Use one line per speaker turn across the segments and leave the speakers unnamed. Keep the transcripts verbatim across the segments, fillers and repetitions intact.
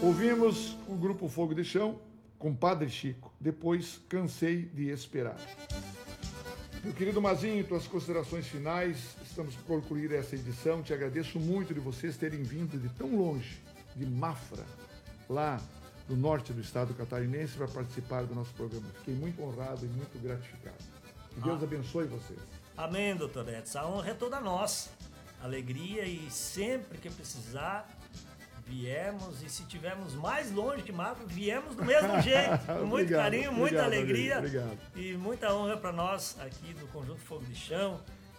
Ouvimos o grupo Fogo de Chão com Padre Chico. Depois, Cansei de Esperar. Meu querido Mazinho, tuas considerações finais. Estamos por concluir essa edição. Te agradeço muito de vocês terem vindo de tão longe, de Mafra, lá do norte do estado catarinense, para participar do nosso programa. Fiquei muito honrado e muito gratificado. Que Deus ah. abençoe vocês.
Amém, doutor Edson. A honra é toda nossa. Alegria, e sempre que precisar, viemos, e se tivermos mais longe que Mafra, viemos do mesmo jeito, com muito
obrigado,
carinho, muita
obrigado,
alegria
obrigado.
E muita honra para nós aqui do Conjunto Fogo de Chão.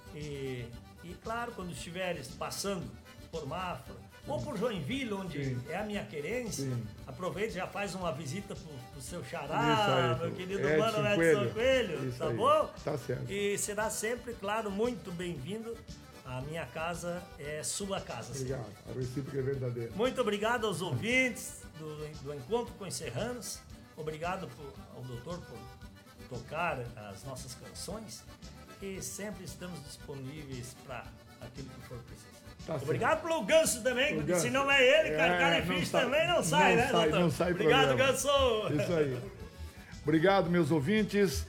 E, e claro, quando estiveres passando por Mafra, sim, ou por Joinville, onde sim, é a minha querência, sim, aproveite e já faz uma visita pro, pro seu xará, meu querido
Edson
mano Edson
Coelho,
Coelho,
isso
tá
aí,
bom?
Tá certo.
E será sempre, claro, muito bem-vindo. A minha casa é sua casa.
Obrigado, a recíproca é verdadeira.
Muito obrigado aos ouvintes do, do Encontro com os Serranos. Obrigado por, ao doutor por tocar as nossas canções. E sempre estamos disponíveis para aquilo que for preciso. Tá obrigado certo. Pelo Ganso também, porque se não é ele, cara, é, cara e ficha também não sai, não né,
sai,
doutor?
Não sai
obrigado,
programa.
Ganso!
Isso aí. Obrigado, meus ouvintes.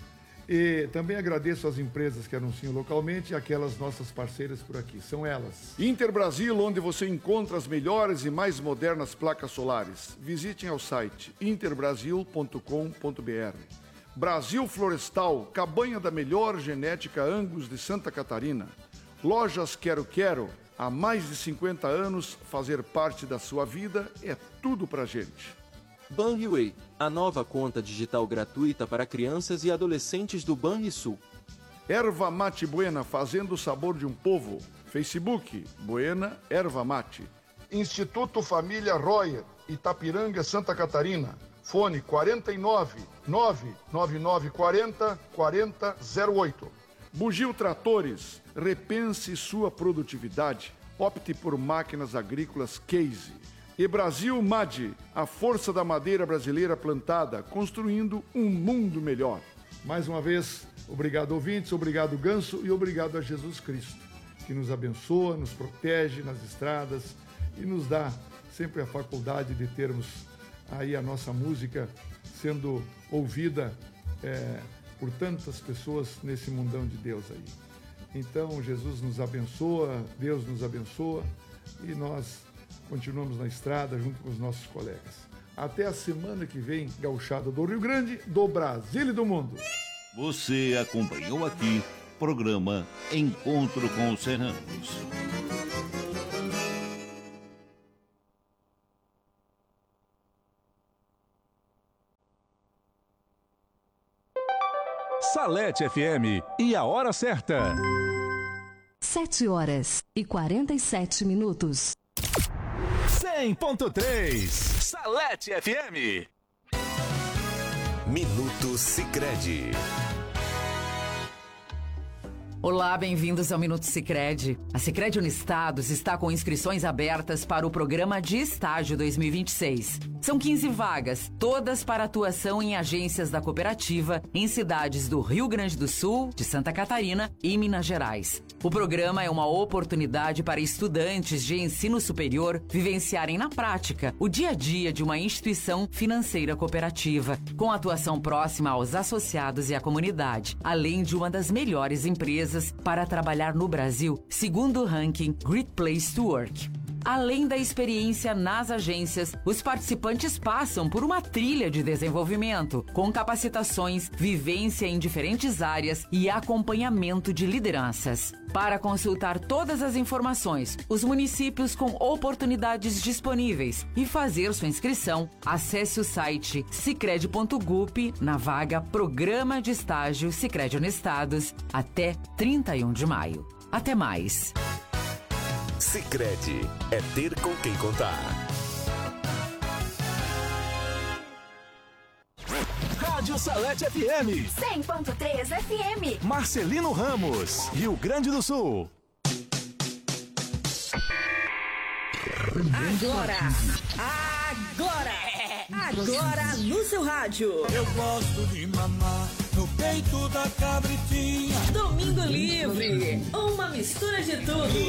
E também agradeço às empresas que anunciam localmente e aquelas nossas parceiras por aqui. São elas: Interbrasil, onde você encontra as melhores e mais modernas placas solares. Visitem ao site interbrasil ponto com ponto br. Brasil Florestal, cabanha da melhor genética Angus de Santa Catarina. Lojas Quero Quero, há mais de cinquenta anos, fazer parte da sua vida é tudo pra gente.
Banriway, a nova conta digital gratuita para crianças e adolescentes do Banrisul.
Erva Mate Buena, fazendo o sabor de um povo. Facebook, Buena Erva Mate. Instituto Família Royer, Itapiranga, Santa Catarina. Fone quarenta e nove, nove nove nove quarenta, quarenta zero oito. Bugio Tratores, repense sua produtividade. Opte por máquinas agrícolas Case. E Brasil M A D, a força da madeira brasileira plantada, construindo um mundo melhor. Mais uma vez, obrigado ouvintes, obrigado Ganso e obrigado a Jesus Cristo, que nos abençoa, nos protege nas estradas e nos dá sempre a faculdade de termos aí a nossa música sendo ouvida é, por tantas pessoas nesse mundão de Deus aí. Então, Jesus nos abençoa, Deus nos abençoa e nós continuamos na estrada junto com os nossos colegas. Até a semana que vem, gauchada do Rio Grande, do Brasil e do mundo.
Você acompanhou aqui programa Encontro com os Serranos.
Salete F M e a hora certa.
Sete horas e quarenta e sete minutos.
cem ponto três Salete F M.
Minuto Sicredi.
Olá, bem-vindos ao Minuto Sicredi. A Sicredi Unistados está com inscrições abertas para o programa de estágio dois mil e vinte e seis. São quinze vagas, todas para atuação em agências da cooperativa em cidades do Rio Grande do Sul, de Santa Catarina e Minas Gerais. O programa é uma oportunidade para estudantes de ensino superior vivenciarem na prática o dia a dia de uma instituição financeira cooperativa, com atuação próxima aos associados e à comunidade, além de uma das melhores empresas para trabalhar no Brasil, segundo o ranking Great Place to Work. Além da experiência nas agências, os participantes passam por uma trilha de desenvolvimento, com capacitações, vivência em diferentes áreas e acompanhamento de lideranças. Para consultar todas as informações, os municípios com oportunidades disponíveis e fazer sua inscrição, acesse o site sicredi ponto gup na vaga Programa de Estágio Sicredi Unistados até trinta e um de maio. Até mais!
Sicredi é ter com quem contar.
Rádio Salete F M.
cem ponto três F M.
Marcelino Ramos, Rio Grande do Sul.
Agora, agora, agora no seu rádio.
Eu gosto de mamar no peito da cabritinha.
Domingo Livre, uma mistura de tudo.